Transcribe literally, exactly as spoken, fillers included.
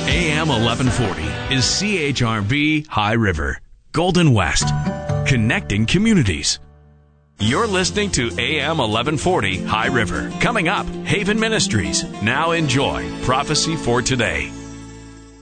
A M eleven forty is C H R V High River, Golden West, connecting communities. You're listening to A M eleven forty High River. Coming up, Haven Ministries. Now enjoy Prophecy for Today.